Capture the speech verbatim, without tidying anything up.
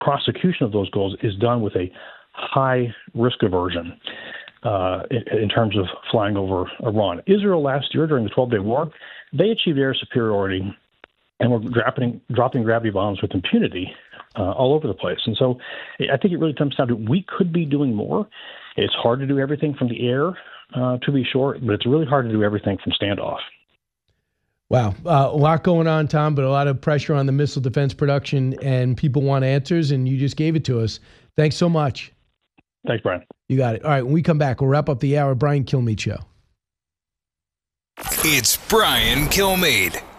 prosecution of those goals is done with a high risk aversion uh, in, in terms of flying over Iran. Israel last year during the twelve-day war, they achieved air superiority and were dropping, dropping gravity bombs with impunity uh, all over the place. And so I think it really comes down to we could be doing more. It's hard to do everything from the air, uh, to be sure, but it's really hard to do everything from standoff. Wow. Uh, a lot going on, Tom, but a lot of pressure on the missile defense production, and people want answers, and you just gave it to us. Thanks so much. Thanks, Brian. You got it. All right, when we come back, we'll wrap up the hour. Brian Kilmeade Show. It's Brian Kilmeade.